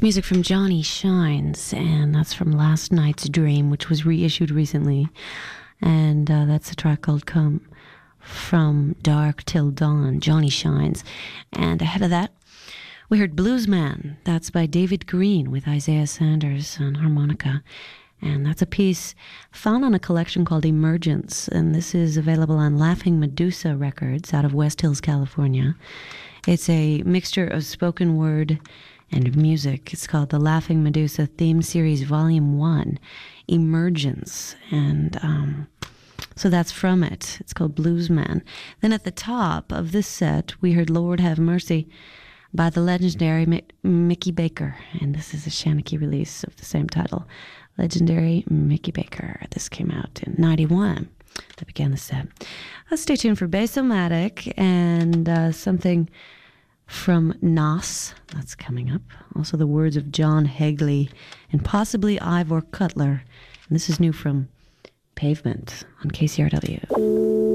Music from Johnny Shines, and that's from Last Night's Dream, which was reissued recently. And that's a track called Come From Dark Till Dawn, Johnny Shines. And ahead of that, we heard Bluesman. That's by David Green with Isaiah Sanders on harmonica. And that's a piece found on a collection called Emergence. And this is available on Laughing Medusa Records out of West Hills, California. It's a mixture of spoken word and music. It's called the Laughing Medusa Theme Series Volume 1, Emergence. And so that's from it. It's called Bluesman. Then at the top of this set, we heard Lord Have Mercy by the legendary Mickey Baker. And this is a Shanachie release of the same title. Legendary Mickey Baker. This came out in 91. That began the set. Stay tuned for Bass-O-Matic and something from Nas, that's coming up. Also the words of John Hegley and possibly Ivor Cutler. And this is new from Pavement on KCRW.